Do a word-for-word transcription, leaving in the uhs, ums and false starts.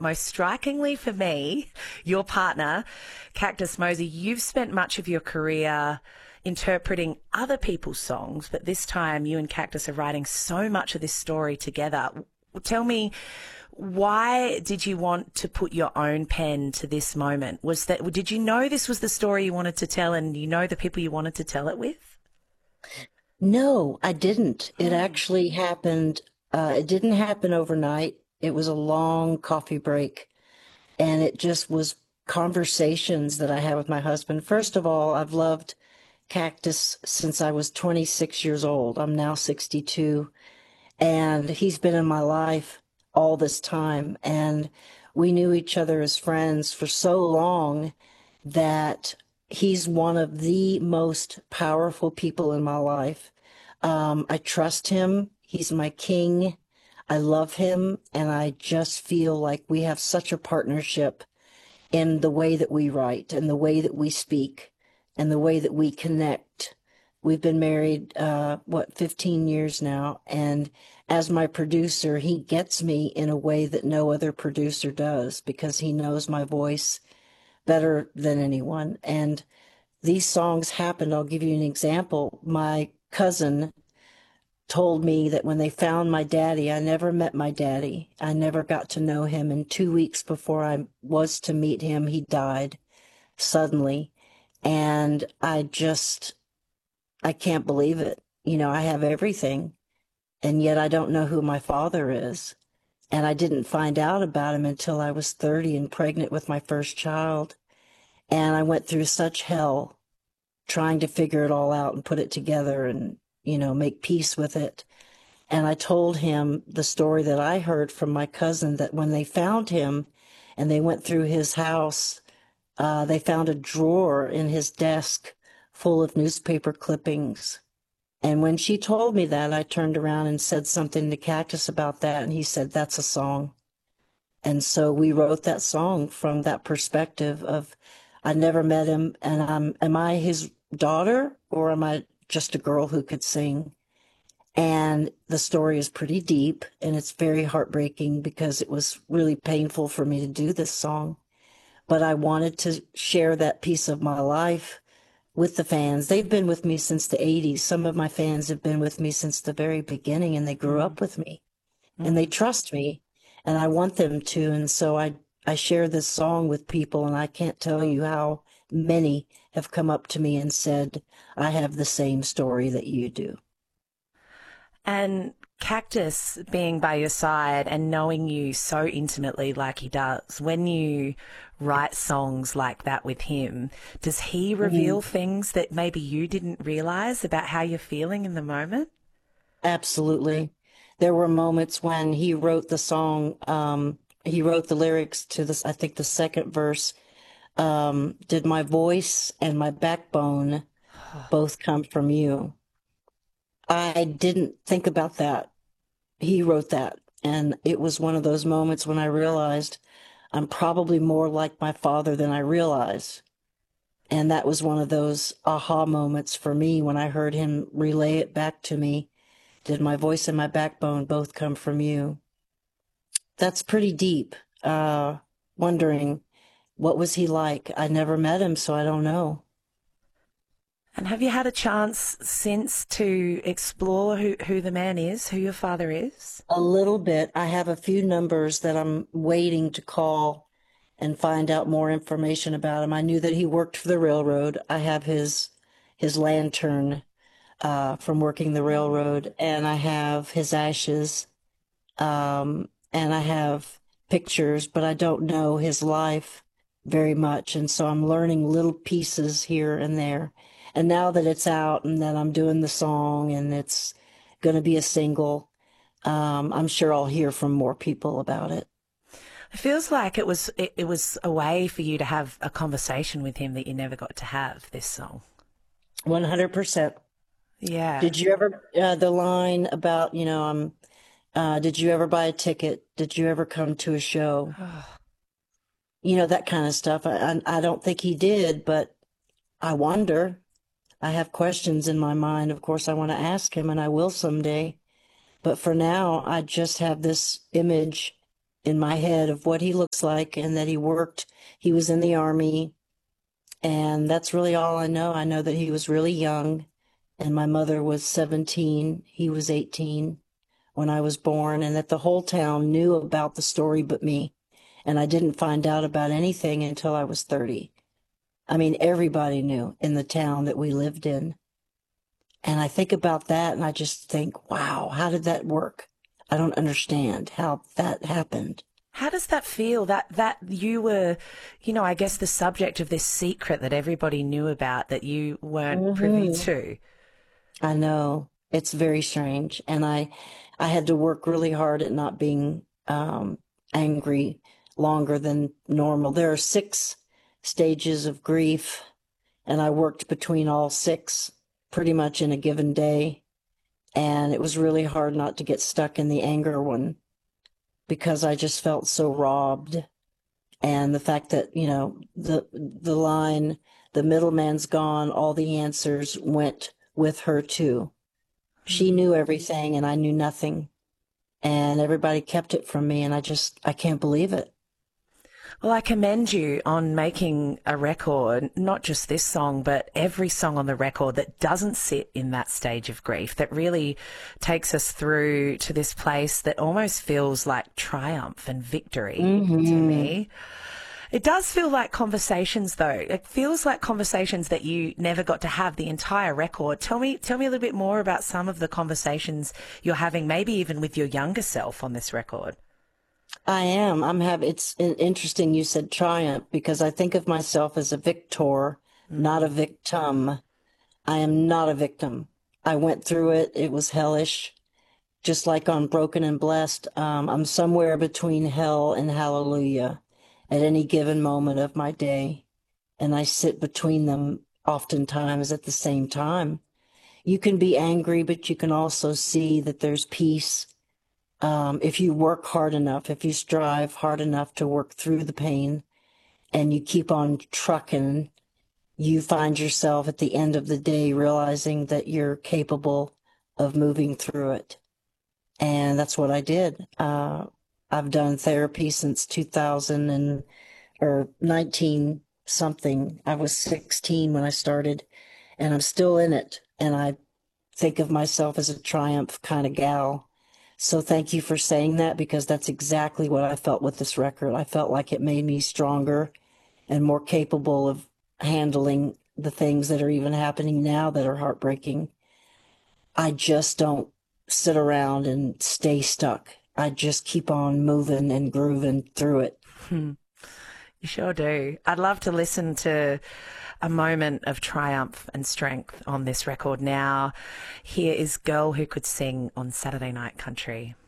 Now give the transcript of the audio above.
most strikingly for me, your partner, Cactus Mosey, you've spent much of your career interpreting other people's songs, but this time you and Cactus are writing so much of this story together. Tell me, why did you want to put your own pen to this moment? Was that, did you know this was the story you wanted to tell and you know the people you wanted to tell it with? No, I didn't. It actually happened. Uh, it didn't happen overnight. It was a long coffee break, and it just was conversations that I had with my husband. First of all, I've loved Cactus since I was twenty-six years old. I'm now sixty-two, and he's been in my life all this time. And we knew each other as friends for so long that he's one of the most powerful people in my life. Um, I trust him. He's my king. I love him. And I just feel like we have such a partnership in the way that we write and the way that we speak and the way that we connect. We've been married, uh, what, fifteen years now. And as my producer, he gets me in a way that no other producer does because he knows my voice better than anyone. And these songs happened. I'll give you an example. My cousin told me that when they found my daddy, I never met my daddy. I never got to know him. And two weeks before I was to meet him, he died suddenly. And I just, I can't believe it. You know, I have everything, and yet I don't know who my father is. And I didn't find out about him until I was thirty and pregnant with my first child. And I went through such hell trying to figure it all out and put it together and, you know, make peace with it. And I told him the story that I heard from my cousin, that when they found him and they went through his house, uh, they found a drawer in his desk full of newspaper clippings. And when she told me that, I turned around and said something to Cactus about that. And he said, that's a song. And so we wrote that song from that perspective of, I never met him, and I'm, am I his daughter, or am I just a girl who could sing? And the story is pretty deep, and it's very heartbreaking because it was really painful for me to do this song. But I wanted to share that piece of my life with the fans. They've been with me since the eighties. Some of my fans have been with me since the very beginning, and they grew Mm. up with me, Mm. and they trust me, and I want them to. And so I I share this song with people, and I can't tell you how many have come up to me and said, I have the same story that you do. And Cactus being by your side and knowing you so intimately like he does, when you write songs like that with him, does he reveal Mm, things that maybe you didn't realize about how you're feeling in the moment? absolutely. There were moments when he wrote the song, um, he wrote the lyrics to this, I think the second verse, um, did my voice and my backbone both come from you? I didn't think about that. He wrote that. And it was one of those moments when I realized I'm probably more like my father than I realized. And that was one of those aha moments for me when I heard him relay it back to me. Did my voice and my backbone both come from you? That's pretty deep. Uh, wondering, what was he like? I never met him, so I don't know. And have you had a chance since to explore who, who the man is, who your father is? A little bit. I have a few numbers that I'm waiting to call and find out more information about him. I knew that he worked for the railroad. I have his his lantern uh, from working the railroad, and I have his ashes, um, and I have pictures, but I don't know his life very much, and so I'm learning little pieces here and there. And now that it's out and that I'm doing the song and it's going to be a single, um, I'm sure I'll hear from more people about it. It feels like it was it, it was a way for you to have a conversation with him that you never got to have, this song. one hundred percent. Yeah. Did you ever, uh, the line about, you know, um, uh, did you ever buy a ticket? Did you ever come to a show? You know, that kind of stuff. I, I, I don't think he did, but I wonder. I have questions in my mind. Of course, I want to ask him, and I will someday. But for now, I just have this image in my head of what he looks like and that he worked, he was in the Army. And that's really all I know. I know that he was really young, and my mother was seventeen. He was eighteen when I was born, and that the whole town knew about the story but me. And I didn't find out about anything until I was thirty. I mean, everybody knew in the town that we lived in. And I think about that and I just think, wow, how did that work? I don't understand how that happened. How does that feel, that that you were, you know, I guess the subject of this secret that everybody knew about that you weren't mm-hmm. privy to? I know. It's very strange. And I I had to work really hard at not being um, angry longer than normal. There are six stages of grief, and I worked between all six pretty much in a given day. And it was really hard not to get stuck in the anger one, because I just felt so robbed. And the fact that, you know, the the line, the middleman's gone, all the answers went with her too. She knew everything and I knew nothing. And everybody kept it from me, and I just, I can't believe it. Well, I commend you on making a record, not just this song, but every song on the record that doesn't sit in that stage of grief, that really takes us through to this place that almost feels like triumph and victory mm-hmm. to me. It does feel like conversations, though. It feels like conversations that you never got to have the entire record. Tell me, tell me a little bit more about some of the conversations you're having, maybe even with your younger self on this record. I am. I'm having, it's interesting you said triumph, because I think of myself as a victor, mm. not a victim. I am not a victim. I went through it. It was hellish. Just like on Broken and Blessed, um, I'm somewhere between hell and hallelujah at any given moment of my day. And I sit between them oftentimes at the same time. You can be angry, but you can also see that there's peace. Um, if you work hard enough, if you strive hard enough to work through the pain and you keep on trucking, you find yourself at the end of the day realizing that you're capable of moving through it. And that's what I did. Uh, I've done therapy since two thousand and, or nineteen something. I was sixteen when I started, and I'm still in it. And I think of myself as a triumph kind of gal. So thank you for saying that, because that's exactly what I felt with this record. I felt like it made me stronger and more capable of handling the things that are even happening now that are heartbreaking. I just don't sit around and stay stuck. I just keep on moving and grooving through it. Hmm. You sure do. I'd love to listen to a moment of triumph and strength on this record now. Here is Girl Who Could Sing on Saturday Night Country.